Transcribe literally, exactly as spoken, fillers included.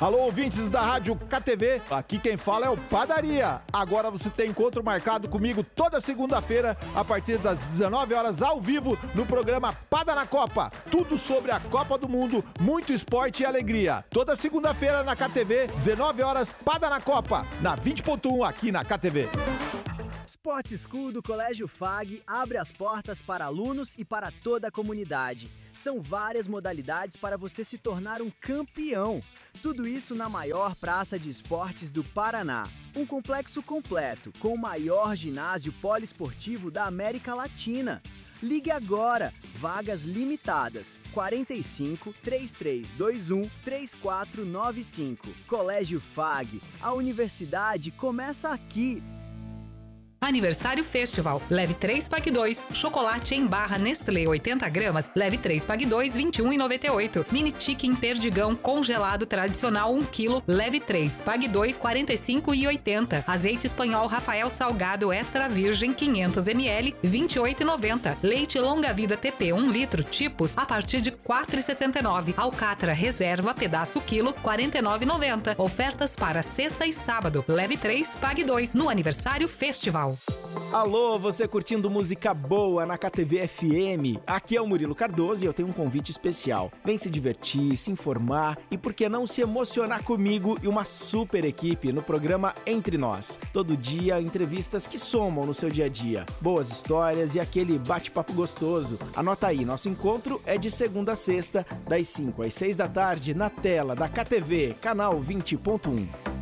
Alô, ouvintes da Rádio K T V, aqui quem fala é o Padaria. Agora você tem encontro marcado comigo toda segunda-feira, a partir das dezenove horas, ao vivo, no programa Pada na Copa. Tudo sobre a Copa do Mundo, muito esporte e alegria. Toda segunda-feira na K T V, dezenove horas, Pada na Copa, na vinte ponto um aqui na K T V. Sports School do Colégio F A G abre as portas para alunos e para toda a comunidade. São várias modalidades para você se tornar um campeão. Tudo isso na maior praça de esportes do Paraná. Um complexo completo, com o maior ginásio poliesportivo da América Latina. Ligue agora, vagas limitadas, quarenta e cinco, trinta e três vinte e um, trinta e quatro noventa e cinco. Colégio F A G, a universidade começa aqui. Aniversário Festival. Leve três, pague dois. Chocolate em barra Nestlé oitenta gramas. Leve três, pague dois, vinte e um reais e noventa e oito centavos. Mini Chicken Perdigão congelado tradicional um quilo. Leve três, pague dois, quarenta e cinco reais e oitenta centavos. Azeite espanhol Rafael Salgado extra virgem quinhentos mililitros, vinte e oito reais e noventa centavos. Leite longa vida T P um litro tipos a partir de quatro reais e sessenta e nove centavos. Alcatra reserva pedaço quilo, quarenta e nove reais e noventa centavos. Ofertas para sexta e sábado. Leve três, pague dois no Aniversário Festival. Alô, você curtindo música boa na K T V F M? Aqui é o Murilo Cardoso e eu tenho um convite especial. Vem se divertir, se informar e por que não se emocionar comigo e uma super equipe no programa Entre Nós. Todo dia, entrevistas que somam no seu dia a dia. Boas histórias e aquele bate-papo gostoso. Anota aí, nosso encontro é de segunda a sexta, das cinco às seis da tarde, na tela da K T V, canal vinte ponto um.